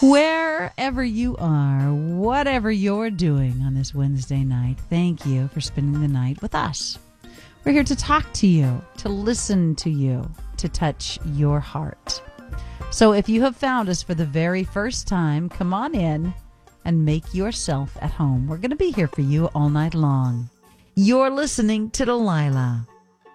Wherever you are, whatever you're doing on this Wednesday night, thank you for spending the night with us. We're here to talk to you, to listen to you, to touch your heart. So if you have found us for the very first time, come on in and make yourself at home. We're going to be here for you all night long. You're listening to Delilah.